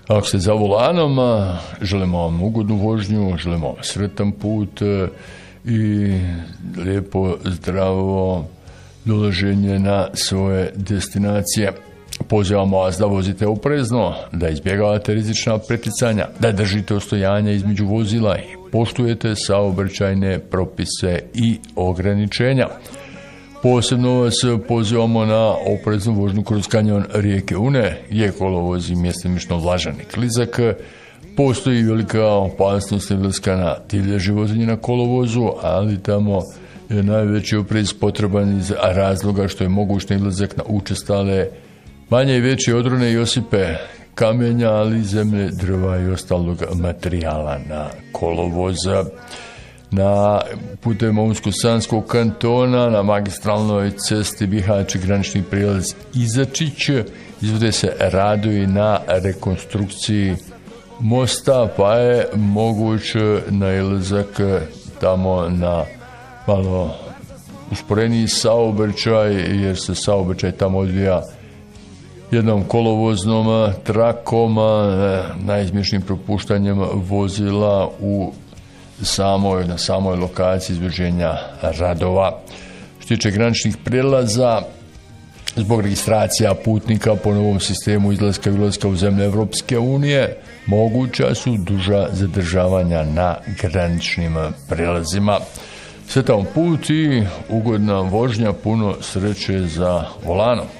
Ako ste za volanom, želimo vam ugodnu vožnju, želimo vam sretan put i lijepo, zdravo dolaženje na svoje destinacije. Pozivamo vas da vozite oprezno, da izbjegavate rizična preticanja, da držite ostojanja između vozila i poštujete saobraćajne propise i ograničenja. Posebno vas pozivamo na opreznu vožnju kroz kanjon rijeke Une, gdje kolovoz i mjestimično vlažan i klizak. Postoji velika opasnost izlaska na divljaži vozenje na kolovozu, ali tamo je najveći oprez potreban iz razloga što je moguć izlazak na učestale manje i veće odrone i osipe kamenja, ali zemlje, drva i ostalog materijala na kolovoza. Na putem Unsko-Sanskog kantona, na magistralnoj cesti Bihać, granični prijelaz Izačić, izvode se radovi na rekonstrukciji mosta, pa je moguć nailazak tamo na malo usporeniji saobraćaj, jer se saobraćaj tamo odvija jednom kolovoznom trakom, najizmješnim propuštanjem vozila na samoj lokaciji izvršenja radova. Što tiče graničnih prijelaza, zbog registracija putnika po novom sistemu izlaska i ulaska u zemlje Evropske unije, moguća su duža zadržavanja na graničnim prijelazima. Sretan put i ugodna vožnja, puno sreće za volanom.